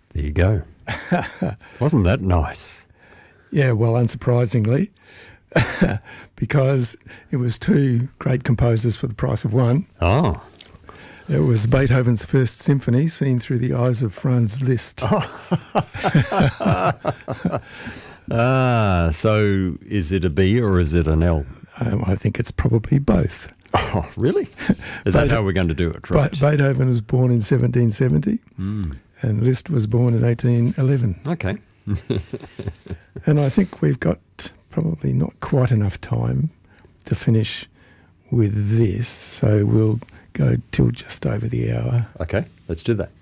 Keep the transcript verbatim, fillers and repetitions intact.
There you go. Wasn't that nice? Yeah, well, unsurprisingly, because it was two great composers for the price of one. Oh. It was Beethoven's First Symphony, seen through the eyes of Franz Liszt. Ah, so is it a B or is it an L? Um, I think it's probably both. Oh, really? Is that how we're going to do it, right? Be- Beethoven was born in seventeen seventy Mm. and Liszt was born in eighteen eleven. Okay. And I think we've got probably not quite enough time to finish with this, so we'll go till just over the hour. Okay, let's do that.